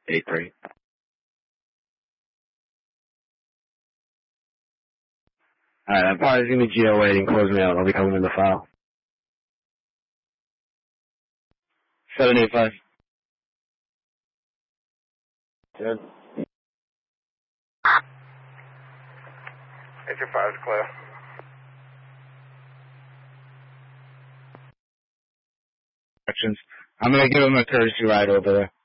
8-3. Alright, that party's gonna be Geo waiting. Close me out. I'll be coming in the file. 785. Good. Enter 5 is clear. Directions. I'm gonna give him a courtesy ride over there.